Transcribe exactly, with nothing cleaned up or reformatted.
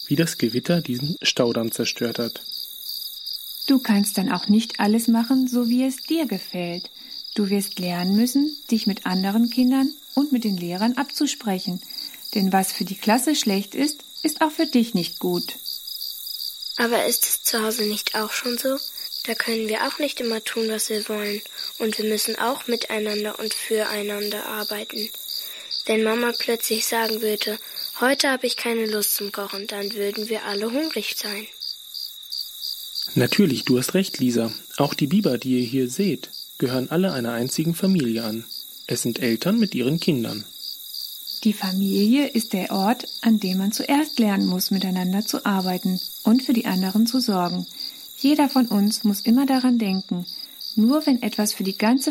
wie das Gewitter diesen Staudamm zerstört hat. Du kannst dann auch nicht alles machen, so wie es dir gefällt. Du wirst lernen müssen, dich mit anderen Kindern und mit den Lehrern abzusprechen. Denn was für die Klasse schlecht ist, ist auch für dich nicht gut. Aber ist es zu Hause nicht auch schon so? Da können wir auch nicht immer tun, was wir wollen. Und wir müssen auch miteinander und füreinander arbeiten. Wenn Mama plötzlich sagen würde, heute habe ich keine Lust zum Kochen, dann würden wir alle hungrig sein. Natürlich, du hast recht, Lisa. Auch die Biber, die ihr hier seht, gehören alle einer einzigen Familie an. Es sind Eltern mit ihren Kindern. Die Familie ist der Ort, an dem man zuerst lernen muss, miteinander zu arbeiten und für die anderen zu sorgen. Jeder von uns muss immer daran denken, nur wenn etwas für die ganze